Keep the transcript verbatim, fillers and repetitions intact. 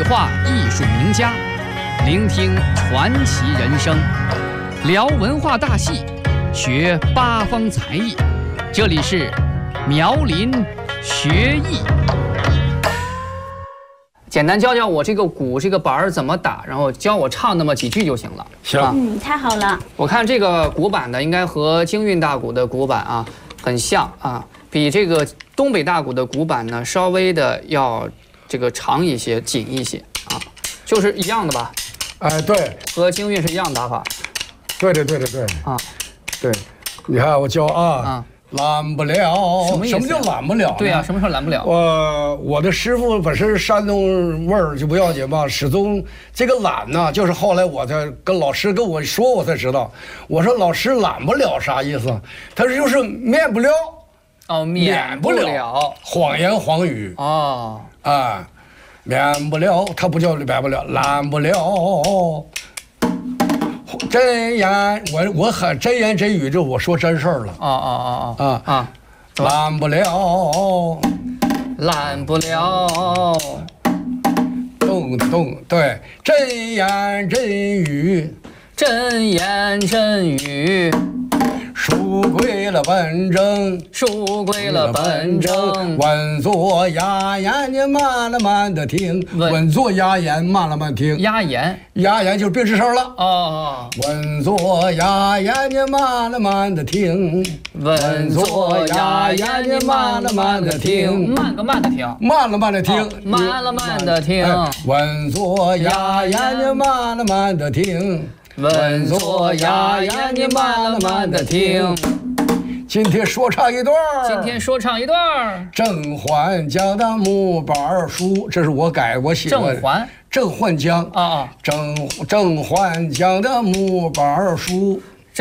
话艺术名家，聆听传奇人生，聊文化大戏，学八方才艺。这里是苗林学艺。简单教教我这个鼓这个板儿怎么打，然后教我唱那么几句就行了。 行， 啊、 嗯，太好了。 我看这个鼓板呢，应该和京韵大鼓的鼓板啊很像啊，比这个东北大鼓的鼓板呢稍微的要这个长一些、紧一些啊，就是一样的吧？ 哎，对， 和京韵是一样的打法。 对对对对对啊， 对，你看我教啊。 啊懒不了， 什么意思、啊？ 什么叫懒不了？ 对呀、啊，什么时候懒不了？ 我我的师傅本身是山东味儿就不要紧吧，始终这个懒呢，就是后来我才跟老师跟我说，我才知道。我说老师懒不了啥意思？他说就是免不了， 哦，免不了， 谎言谎语哦， 啊，免不了，他不叫免不了，懒不了。真言，我我很真言真语，这我说真事儿了。 啊啊啊啊啊！懒不了， 懒不了， 动动对，真言真语， 真言真语。 书归了本正， 书归了本正， 稳坐压言，你慢了慢的听，稳坐压言，慢了慢听。 压言， 压言就是病吱声了。 哦， 稳坐压言，你慢了慢的听， 稳坐压言，你慢了慢的听，慢个慢的听， 慢了慢的听， 慢了慢的听。 稳坐压言，你慢了慢的听。 稳坐压言，你慢了慢的听。 今天说唱一段今天说唱一段郑焕江的木板书，这是我改我写的。 郑焕， 郑焕江啊啊， 郑郑焕江的木板书。